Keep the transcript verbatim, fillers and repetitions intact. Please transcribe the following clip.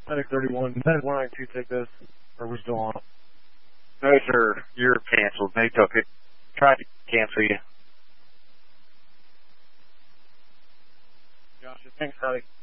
Medic thirty-one, Medic one nine two, take this. Or we're still on. No, sir. You're canceled. They took it. Tried to cancel you. Gotcha. Thanks, Scotty.